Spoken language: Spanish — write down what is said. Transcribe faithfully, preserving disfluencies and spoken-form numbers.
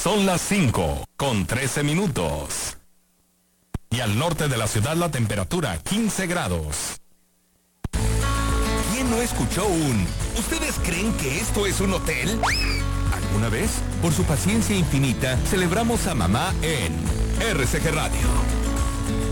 Son las cinco con trece minutos. Y al norte de la ciudad la temperatura quince grados. ¿Quién no escuchó un ¿ustedes creen que esto es un hotel? ¿Alguna vez? Por su paciencia infinita, celebramos a mamá en R C G Radio.